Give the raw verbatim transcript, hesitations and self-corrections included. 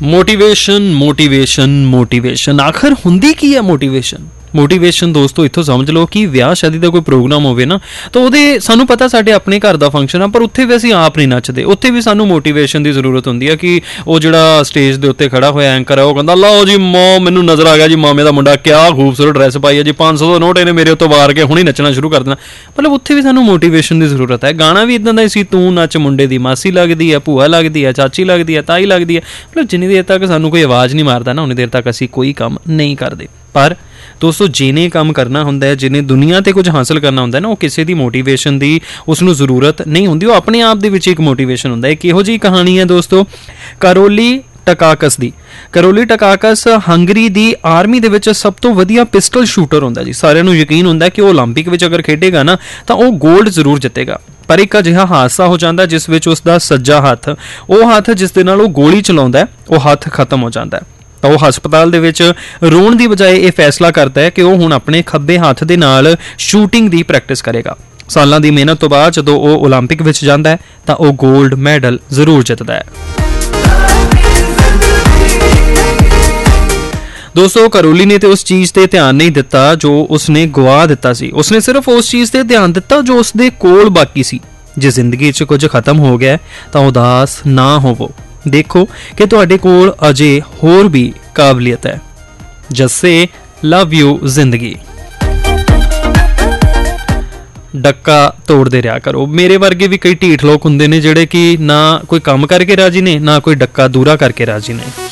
Motivation motivation motivation आखिर हुंदी की है मोटिवेशन? मोटिवेशन दोस्तों इत्थों समझ लो कि विआह शादी का कोई प्रोग्राम होवे ना तो ਉਹਦੇ ਸਾਨੂੰ ਪਤਾ ਸਾਡੇ ਆਪਣੇ ਘਰ ਦਾ ਫੰਕਸ਼ਨ ਆ, ਪਰ ਉੱਥੇ ਵੀ ਅਸੀਂ ਆਪ ਨਹੀਂ ਨੱਚਦੇ। ਉੱਥੇ ਵੀ ਸਾਨੂੰ ਮੋਟੀਵੇਸ਼ਨ ਦੀ ਜ਼ਰੂਰਤ ਹੁੰਦੀ ਆ ਕਿ ਉਹ ਜਿਹੜਾ ਸਟੇਜ ਦੇ ਉੱਤੇ ਖੜਾ ਹੋਇਆ ਐਂਕਰ ਹੈ ਉਹ ਕਹਿੰਦਾ ਲਓ ਜੀ ਮਾਂ ਮੈਨੂੰ ਨਜ਼ਰ ਆ ਗਿਆ ਜੀ ਮਾਮੇ ਦਾ ਮੁੰਡਾ, ਕਿਆ ਖੂਬਸੂਰਤ ਡਰੈਸ ਪਾਈ ਹੈ ਜੀ, ਪੰਜ ਸੌ ਦਾ ਨੋਟ ਇਹਨੇ ਮੇਰੇ ਉੱਤੋਂ ਵਾਰ ਕੇ ਹੁਣੇ ਨੱਚਣਾ ਸ਼ੁਰੂ ਕਰ ਦੇਣਾ। ਮਤਲਬ ਉੱਥੇ ਵੀ ਸਾਨੂੰ ਮੋਟੀਵੇਸ਼ਨ ਦੀ ਜ਼ਰੂਰਤ ਹੈ। ਗਾਣਾ ਵੀ ਇੱਦਾਂ ਦਾ ਸੀ, ਤੂੰ ਨੱਚ ਮੁੰਡੇ ਦੀ ਮਾਸੀ ਲੱਗਦੀ ਹੈ, ਭੂਆ ਲੱਗਦੀ ਹੈ, ਚਾਚੀ ਲੱਗਦੀ ਹੈ, ਤਾਈ ਲੱਗਦੀ ਹੈ। ਮਤਲਬ ਜਿੰਨੀ ਦੇਰ ਤੱਕ ਸਾਨੂੰ ਕੋਈ ਆਵਾਜ਼ ਨਹੀਂ ਮਾਰਦਾ ਨਾ ਉਨੀ ਦੇਰ ਤੱਕ ਅਸੀਂ ਕੋਈ ਕੰਮ ਨਹੀਂ ਕਰਦੇ। ਪਰ ਦੋਸਤੋ ਜਿਹਨੇ ਕੰਮ ਕਰਨਾ ਹੁੰਦਾ ਹੈ, ਜਿਹਨੇ ਦੁਨੀਆ 'ਤੇ ਕੁਝ ਹਾਸਲ ਕਰਨਾ ਹੁੰਦਾ ਨਾ, ਉਹ ਕਿਸੇ ਦੀ ਮੋਟੀਵੇਸ਼ਨ ਦੀ ਉਸਨੂੰ ਜ਼ਰੂਰਤ ਨਹੀਂ ਹੁੰਦੀ। ਉਹ ਆਪਣੇ ਆਪ ਦੇ ਵਿੱਚ ਇੱਕ ਮੋਟੀਵੇਸ਼ਨ ਹੁੰਦਾ। ਇੱਕ ਇਹੋ ਜਿਹੀ ਕਹਾਣੀ ਹੈ ਦੋਸਤੋ ਕਰੋਲੀ ਟਕਾਕਸ ਦੀ। ਕਰੋਲੀ ਟਕਾਕਸ ਹੰਗਰੀ ਦੀ ਆਰਮੀ ਦੇ ਵਿੱਚ ਸਭ ਤੋਂ ਵਧੀਆ ਪਿਸਟਲ ਸ਼ੂਟਰ ਹੁੰਦਾ ਜੀ। ਸਾਰਿਆਂ ਨੂੰ ਯਕੀਨ ਹੁੰਦਾ ਕਿ ਉਹ ਓਲੰਪਿਕ ਵਿੱਚ ਅਗਰ ਖੇਡੇਗਾ ਨਾ ਤਾਂ ਉਹ ਗੋਲਡ ਜ਼ਰੂਰ ਜਿੱਤੇਗਾ। ਪਰ ਇੱਕ ਅਜਿਹਾ ਹਾਦਸਾ ਹੋ ਜਾਂਦਾ ਜਿਸ ਵਿੱਚ ਉਸਦਾ ਸੱਜਾ ਹੱਥ, ਉਹ ਹੱਥ ਜਿਸ ਦੇ ਨਾਲ ਉਹ ਗੋਲੀ ਚਲਾਉਂਦਾ, ਉਹ ਹੱਥ ਖਤਮ ਹੋ ਜਾਂਦਾ। ਤਾਂ ਉਹ ਹਸਪਤਾਲ ਦੇ ਵਿੱਚ ਰੋਣ ਦੀ ਬਜਾਏ ਇਹ ਫੈਸਲਾ ਕਰਦਾ ਹੈ ਕਿ ਉਹ ਹੁਣ ਆਪਣੇ ਖੱਬੇ ਹੱਥ ਦੇ ਨਾਲ ਸ਼ੂਟਿੰਗ ਦੀ ਪ੍ਰੈਕਟਿਸ ਕਰੇਗਾ। ਸਾਲਾਂ ਦੀ ਮਿਹਨਤ ਤੋਂ ਬਾਅਦ ਜਦੋਂ ਉਹ ਓਲੰਪਿਕ ਵਿੱਚ ਜਾਂਦਾ ਹੈ ਤਾਂ ਉਹ ਗੋਲਡ ਮੈਡਲ ਜ਼ਰੂਰ ਜਿੱਤਦਾ ਹੈ। ਦੋਸਤੋ ਕਰੋਲੀ ਨੇ ਤੇ ਉਸ ਚੀਜ਼ ਤੇ ਧਿਆਨ ਨਹੀਂ ਦਿੱਤਾ ਜੋ ਉਸਨੇ ਗਵਾ ਦਿੱਤਾ ਸੀ। ਉਸਨੇ ਸਿਰਫ ਉਸ ਚੀਜ਼ ਤੇ ਧਿਆਨ ਦਿੱਤਾ ਜੋ ਉਸਦੇ ਕੋਲ ਬਾਕੀ ਸੀ। ਜੇ ਜ਼ਿੰਦਗੀ 'ਚ ਕੁਝ ਖਤਮ ਹੋ ਗਿਆ ਤਾਂ ਉਦਾਸ ਨਾ ਹੋਵੋ। ਦੇਖੋ ਕਿ ਤੁਹਾਡੇ ਕੋਲ ਅਜੇ ਹੋਰ ਵੀ ਕਾਬਲੀਅਤ ਹੈ। ਜੱਸੇ ਲਵ ਯੂ ਜ਼ਿੰਦਗੀ। ਡੱਕਾ ਤੋੜਦੇ ਰਿਹਾ ਕਰੋ। ਮੇਰੇ ਵਰਗੇ ਵੀ ਕਈ ਢੀਠ ਲੋਕ ਹੁੰਦੇ ਨੇ ਜਿਹੜੇ ਕਿ ਨਾ ਕੋਈ ਕੰਮ ਕਰਕੇ ਰਾਜੀ ਨੇ, ਨਾ ਕੋਈ ਡੱਕਾ ਦੂਰਾ ਕਰਕੇ ਰਾਜੀ ਨੇ।